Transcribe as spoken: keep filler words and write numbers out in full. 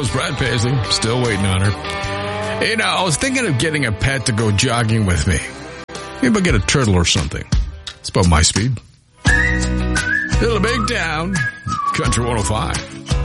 host, Brad Paisley. Still waiting on her. You know, I was thinking of getting a pet to go jogging with me. Maybe I'll get a turtle or something. It's about my speed. Little big town. Country one oh five.